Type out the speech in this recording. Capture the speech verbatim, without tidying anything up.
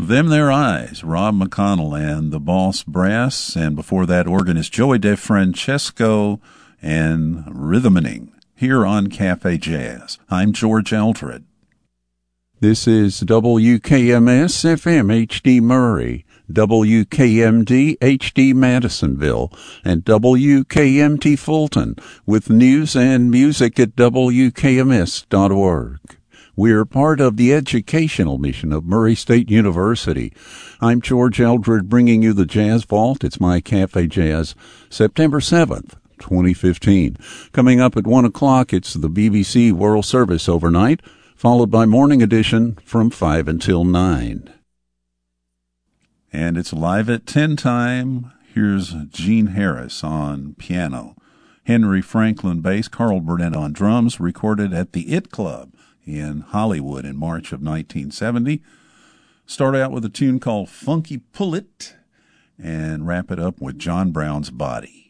Them Their Eyes, Rob McConnell and the Boss Brass, and before that, organist Joey DeFrancesco and Rhythmaning, here on Cafe Jazz. I'm George Eldred. This is W K M S F M H D Murray, W K M D H D Madisonville, and W K M T Fulton, with news and music at W K M S dot org. We're part of the educational mission of Murray State University. I'm George Eldred, bringing you the Jazz Vault. It's my Cafe Jazz, September seventh, twenty fifteen. Coming up at one o'clock, it's the B B C World Service overnight, followed by Morning Edition from five until nine. And it's live at ten time. Here's Gene Harris on piano, Henry Franklin bass, Carl Burnett on drums, recorded at the It Club in Hollywood in March of nineteen seventy. Start out with a tune called Funky Pull It and wrap it up with John Brown's Body.